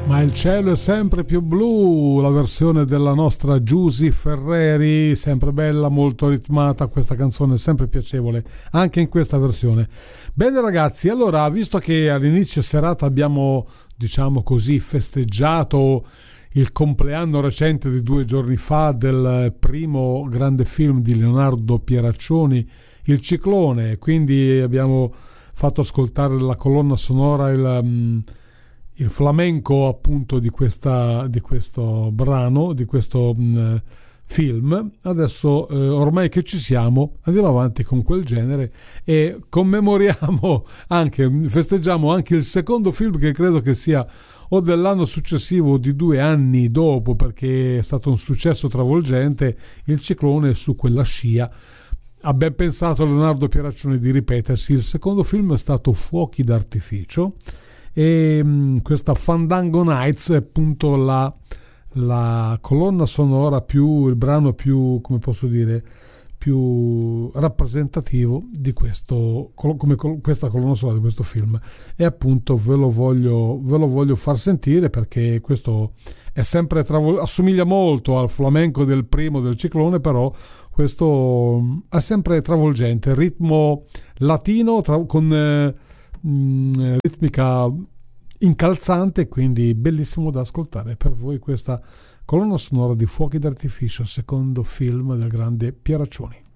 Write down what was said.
Ma il cielo è sempre più blu, la versione della nostra Giusy Ferreri, sempre bella, molto ritmata, questa canzone è sempre piacevole, anche in questa versione. Bene ragazzi, allora, visto che all'inizio serata abbiamo, diciamo così, festeggiato il compleanno recente di 2 giorni fa del primo grande film di Leonardo Pieraccioni, Il Ciclone, quindi abbiamo fatto ascoltare la colonna sonora, il flamenco appunto di questo brano, di questo film. Adesso ormai che ci siamo, andiamo avanti con quel genere e commemoriamo anche, festeggiamo anche il secondo film, che credo che sia o dell'anno successivo o di 2 anni dopo, perché è stato un successo travolgente. Il Ciclone, su quella scia ha ben pensato Leonardo Pieraccioni di ripetersi. Il secondo film è stato Fuochi d'artificio, e questa Fandango Nights è appunto la colonna sonora più, il brano più, come posso dire, più rappresentativo di questo, come questa colonna sonora di questo film, e appunto ve lo voglio far sentire, perché questo è sempre assomiglia molto al flamenco del primo, del Ciclone, però questo è sempre travolgente, ritmo latino con ritmica incalzante, quindi bellissimo da ascoltare. Per voi questa colonna sonora di Fuochi d'artificio, secondo film del grande Pieraccioni.